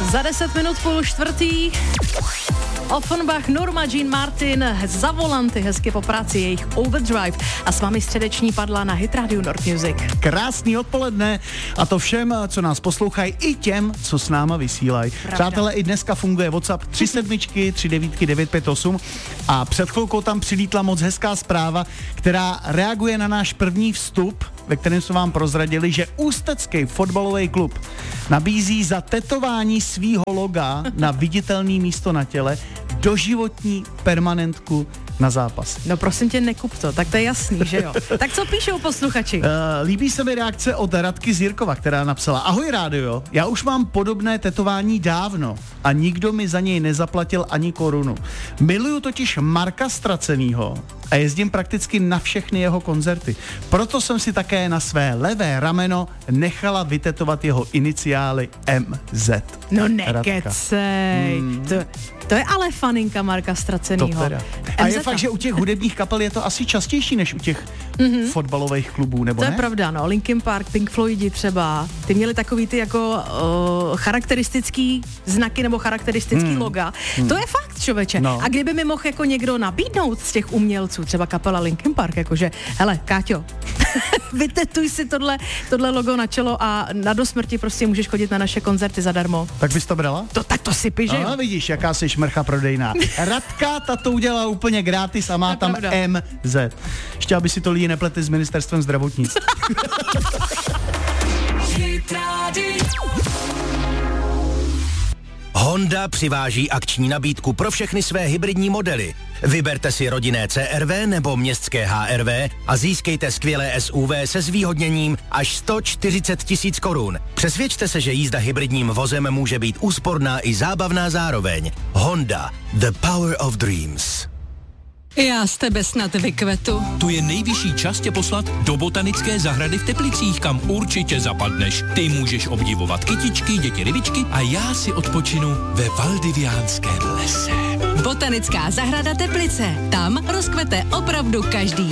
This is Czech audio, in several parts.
Za 10 minut 3:30. Offenbach, Norma Jean Martin, za volanty, hezky po práci, jejich Overdrive a s vámi středeční padla na Hit Radio Nord Music. Krásný odpoledne a to všem, co nás poslouchají, i těm, co s náma vysílají. Přátelé, i dneska funguje WhatsApp 37 39 958 a před chvilkou tam přilítla moc hezká zpráva, která reaguje na náš první vstup, ve kterém jsme vám prozradili, že Ústecký fotbalový klub nabízí za tetování svýho loga na viditelné místo na těle doživotní permanentku na zápas. No prosím tě, nekup to, tak to je jasný, že jo. Tak co píšou posluchači? Líbí se mi reakce od Radky z Jirkova, která napsala: Ahoj rádio, já už mám podobné tetování dávno a nikdo mi za něj nezaplatil ani korunu. Miluju totiž Marka Stracenýho a jezdím prakticky na všechny jeho koncerty. Proto jsem si také na své levé rameno nechala vytetovat jeho iniciály MZ. No nekecej. To je ale faninka Marka Stracenýho. A je fakt, že u těch hudebních kapel je to asi častější než u těch fotbalových klubů, nebo to ne? je pravda, no. Linkin Park, Pink Floydi třeba, ty měli takový ty jako charakteristický znaky nebo charakteristický loga. To je fakt, člověče. No. A kdyby mi mohl jako někdo nabídnout z těch umělců, třeba kapela Linkin Park, jakože, hele, Káťo, vytetuj si tohle logo na čelo a na dosmrti prostě můžeš chodit na naše koncerty zadarmo. Tak bys to brala? Tak to si píš, že jo? Vidíš, jaká jsi šmrcha prodejná. Radka, ta to udělala úplně gratis a má tam pravda. MZ. Ještě, aby si to lidi nepletli s ministerstvem zdravotnictví. Honda přiváží akční nabídku pro všechny své hybridní modely. Vyberte si rodinné CR-V nebo městské HR-V a získejte skvělé SUV se zvýhodněním až 140 000 korun. Přesvědčte se, že jízda hybridním vozem může být úsporná i zábavná zároveň. Honda, the power of dreams. Já z tebe snad vykvetu. Tu je nejvyšší čas tě poslat do botanické zahrady v Teplicích, kam určitě zapadneš. Ty můžeš obdivovat kytičky, děti rybičky a já si odpočinu ve Valdiviánském lese. Botanická zahrada Teplice. Tam rozkvete opravdu každý.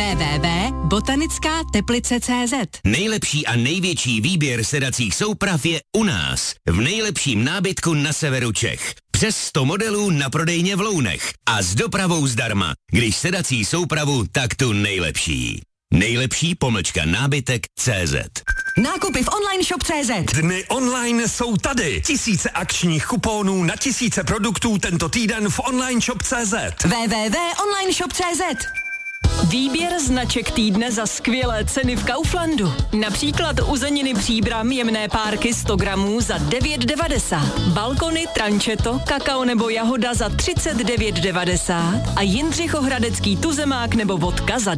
www.botanickáteplice.cz. Nejlepší a největší výběr sedacích souprav je u nás, v nejlepším nábytku na severu Čech. Přes 100 modelů na prodejně v Lounech a s dopravou zdarma. Když sedací soupravu, tak tu nejlepší. Nejlepší _nábytek.cz. Nákupy v online shop.cz. Dny online jsou tady. Tisíce akčních kuponů na tisíce produktů tento týden v online shop.cz. www.onlineshop.cz. Výběr značek týdne za skvělé ceny v Kauflandu. Například uzeniny Příbram jemné párky 100 gramů za 9,90. Balkony, trančeto, kakao nebo jahoda za 39,90. A Jindřichohradecký tuzemák nebo vodka za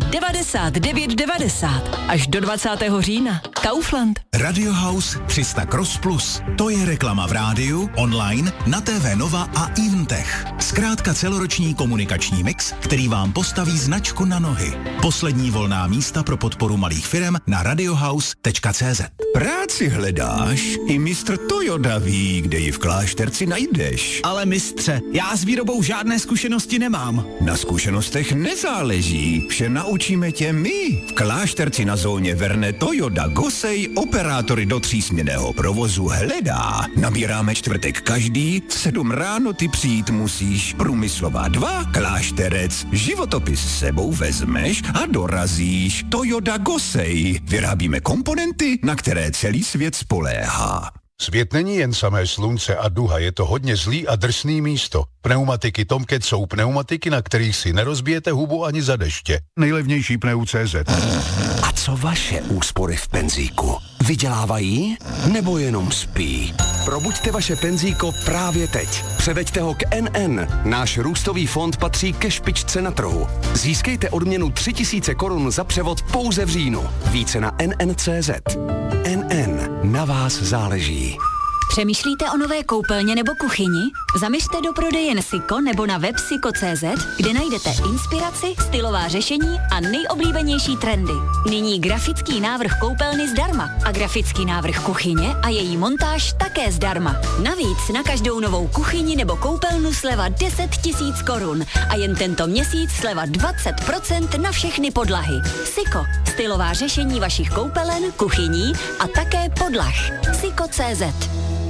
99,90. Až do 20. října. Kaufland. Radio House 300 Cross Plus. To je reklama v rádiu, online, na TV Nova a Eventech. Zkrátka celoroční komunikační mix, který vám postaví značku na nohy. Poslední volná místa pro podporu malých firem na radiohouse.cz. Práci hledáš? I mistr Toyoda ví, kde ji v Klášterci najdeš. Ale mistře, já s výrobou žádné zkušenosti nemám. Na zkušenostech nezáleží. Vše naučíme tě my. V Klášterci na zóně Verne Toyota Gosej operátory do 3směnného provozu hledá. Nabíráme čtvrtek každý, 7 ráno ty přijít musíš. Průmyslová 2, Klášterec. Životopis s sebou vezmeš a dorazíš. Toyota Gosej. Vyrábíme komponenty, na které celý svět spoléhá. Svět není jen samé slunce a duha, je to hodně zlý a drsný místo. Pneumatiky Tomcat jsou pneumatiky, na kterých si nerozbijete hubu ani za deště. Nejlevnější pneu.cz. A co vaše úspory v penzíku? Vydělávají nebo jenom spí? Probuďte vaše penzíko právě teď. Převeďte ho k NN. Náš růstový fond patří ke špičce na trhu. Získejte odměnu 3000 korun za převod pouze v říjnu. Více na nn.cz. NN. Na vás záleží. Přemýšlíte o nové koupelně nebo kuchyni? Zaměřte do prodejen Siko nebo na web siko.cz, kde najdete inspiraci, stylová řešení a nejoblíbenější trendy. Nyní grafický návrh koupelny zdarma a grafický návrh kuchyně a její montáž také zdarma. Navíc na každou novou kuchyni nebo koupelnu sleva 10 000 korun a jen tento měsíc sleva 20% na všechny podlahy. Siko. Stylová řešení vašich koupelen, kuchyní a také podlah. Siko.cz.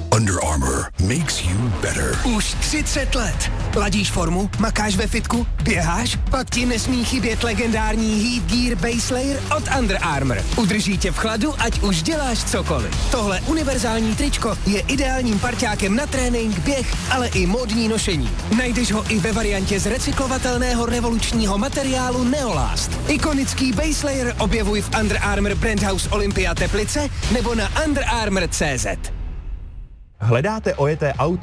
Under Armour makes you better. Už 30 let. Ladíš formu, makáš ve fitku, běháš, pak ti nesmí chybět legendární Heat Gear Base Layer od Under Armour. Udrží tě v chladu, ať už děláš cokoliv. Tohle univerzální tričko je ideálním parťákem na trénink, běh, ale i módní nošení. Najdeš ho i ve variantě z recyklovatelného revolučního materiálu Neolast. Ikonický Base Layer objevuj v Under Armour Brand House Olympia Teplice nebo na underarmour.cz. Hledáte ojeté auto